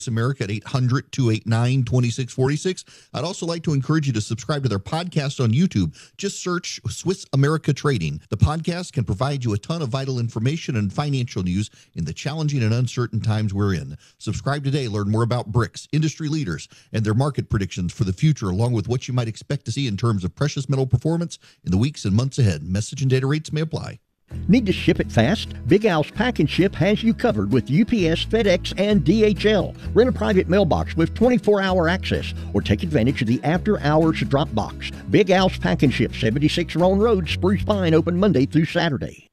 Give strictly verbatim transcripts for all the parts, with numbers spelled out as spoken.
America at eight hundred, two eight nine, two six four six. I'd also like to encourage you to subscribe to their podcast on YouTube. Just search Swiss America Trading. The podcast can provide you a ton of vital information and financial news in the challenging and uncertain times we're in. Subscribe today. Learn more about bricks, industry leaders, and their market predictions for the future, along with what you might expect to see in terms of precious metal performance in the weeks and months ahead. Message and data rates may apply. Need to ship it fast? Big Al's Pack and Ship has you covered with U P S, FedEx, and D H L. Rent a private mailbox with twenty-four hour access or take advantage of the after-hours drop box. Big Al's Pack and Ship, seventy-six Roan Road, Spruce Pine, open Monday through Saturday.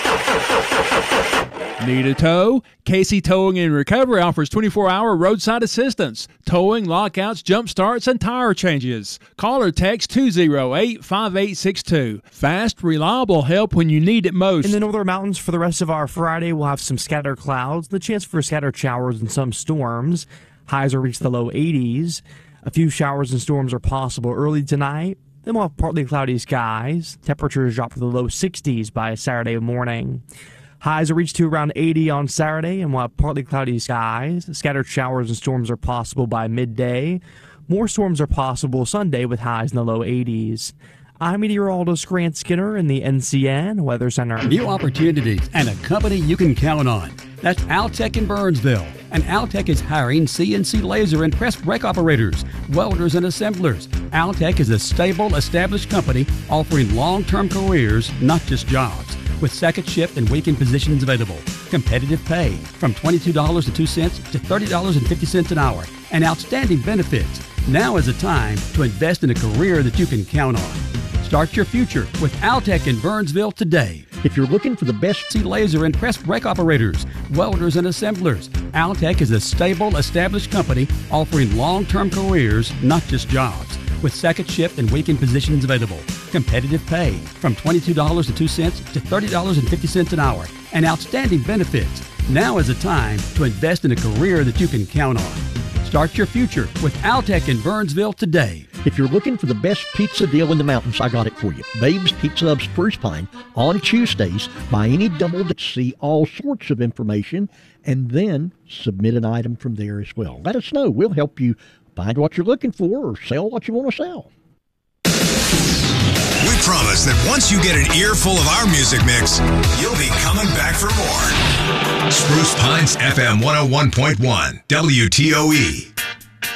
Need a tow? Casey Towing and Recovery offers twenty-four hour roadside assistance, towing, lockouts, jump starts, and tire changes. Call or text two oh eight, five eight six two. Fast, reliable help when you need it most. In the northern mountains for the rest of our Friday, we'll have some scattered clouds, the chance for scattered showers and some storms. Highs will reach the low eighties. A few showers and storms are possible early tonight. Then we'll have partly cloudy skies. Temperatures drop to the low sixties by Saturday morning. Highs will reach to around eighty on Saturday, and we'll have partly cloudy skies. Scattered showers and storms are possible by midday. More storms are possible Sunday with highs in the low eighties. I'm meteorologist Grant Skinner in the N C N Weather Center. New opportunities and a company you can count on. That's Altec in Burnsville. And Altec is hiring C N C laser and press brake operators, welders, and assemblers. Altec is a stable, established company offering long-term careers, not just jobs. With second shift and weekend positions available. Competitive pay from twenty-two dollars and two cents to thirty dollars and fifty cents an hour. And outstanding benefits. Now is the time to invest in a career that you can count on. Start your future with Altec in Burnsville today. If you're looking for the best C laser and press brake operators, welders, and assemblers, Altec is a stable, established company offering long-term careers, not just jobs. With second shift and weekend positions available. Competitive pay from twenty-two dollars and two cents to thirty dollars and fifty cents an hour. And outstanding benefits. Now is the time to invest in a career that you can count on. Start your future with Altec in Burnsville today. If you're looking for the best pizza deal in the mountains, I got it for you. Babe's Pizza of Spruce Pine on Tuesdays. Buy any double to see all sorts of information and then submit an item from there as well. Let us know. We'll help you find what you're looking for or sell what you want to sell. We promise that once you get an earful of our music mix, you'll be coming back for more. Spruce Pines F M one oh one point one, W T O E.